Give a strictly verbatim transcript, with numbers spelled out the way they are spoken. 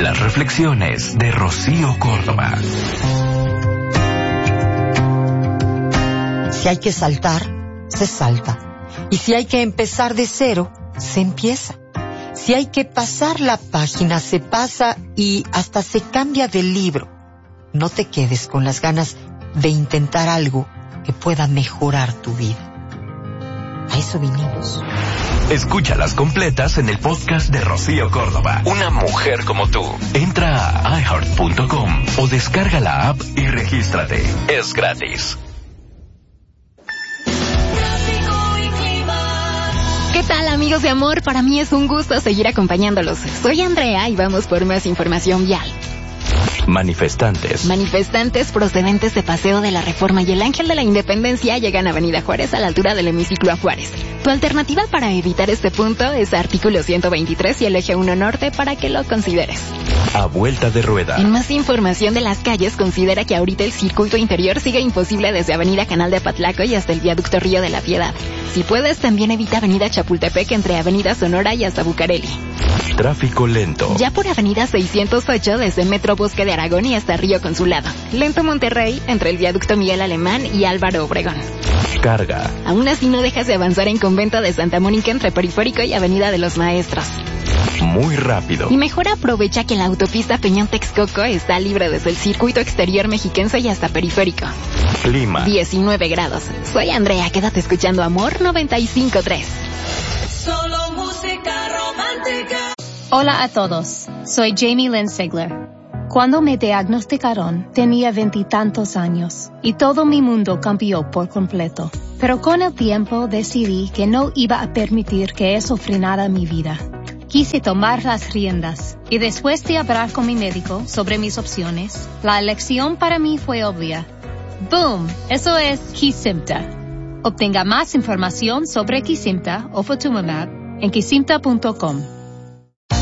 Las reflexiones de Rocío Córdoba. Si hay que saltar, se salta. Y si hay que empezar de cero, se empieza. Si hay que pasar la página, se pasa y hasta se cambia de libro. No te quedes con las ganas de intentar algo que pueda mejorar tu vida. A eso vinimos. Escúchalas completas en el podcast de Rocío Córdoba. Una mujer como tú. Entra a i heart punto com o descarga la app y regístrate. Es gratis. ¿Qué tal, amigos de amor? Para mí es un gusto seguir acompañándolos. Soy Andrea y vamos por más información vial. Manifestantes. Manifestantes procedentes de Paseo de la Reforma y el Ángel de la Independencia llegan a Avenida Juárez a la altura del hemiciclo a Juárez. Tu alternativa para evitar este punto es artículo ciento veintitrés y el eje uno norte para que lo consideres. A vuelta de rueda. En más información de las calles, considera que ahorita el circuito interior sigue imposible desde Avenida Canal de Patlaco y hasta el viaducto Río de la Piedad. Si puedes, también evita Avenida Chapultepec entre Avenida Sonora y hasta Bucareli. Tráfico lento. Ya por Avenida seiscientos ocho desde Metro Bosque de Aragón y hasta Río Consulado. Lento Monterrey entre el viaducto Miguel Alemán y Álvaro Obregón. Carga. Aún así no dejas de avanzar en Convento de Santa Mónica entre Periférico y Avenida de los Maestros. Muy rápido. Y mejor aprovecha que la autopista Peñón-Texcoco está libre desde el circuito exterior mexiquense y hasta Periférico. Clima. diecinueve grados. Soy Andrea, quédate escuchando Amor noventa y cinco punto tres. Solo música romántica. Hola a todos, soy Jamie Lynn Sigler. Cuando me diagnosticaron, tenía veintitantos años y todo mi mundo cambió por completo. Pero con el tiempo decidí que no iba a permitir que eso frenara mi vida. Quise tomar las riendas y después de hablar con mi médico sobre mis opciones, la elección para mí fue obvia. ¡Boom! Eso es Kesimpta. Obtenga más información sobre Kesimpta o Ofatumumab en kesimpta punto com.